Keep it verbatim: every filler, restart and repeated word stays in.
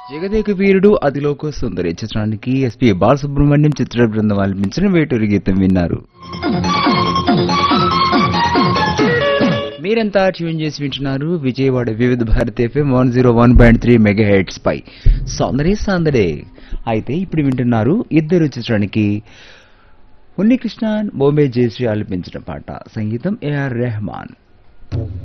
జగదేక వీరుడు అతిలోక సుందరి చిత్రానికి ఎస్పీ బాలసుబ్రహ్మణ్యం చిత్ర బృందం ఆలపించిన వేటూరి గీతం విన్నారు. మీరంతా ట్యూన్ చేసి వింటున్నారు విజయవాడ వివిధ Bharati FM one zero one point three mega heads పై సౌందర్య సాందడే. అయితే ఇప్పుడు వింటున్నారు ఇద్దరు చిత్రానికి ఉన్నికృష్ణన్ బొంబే జయశ్రీ ఆలపించిన పాట, సంగీతం ఏఆర్ రెహమాన్.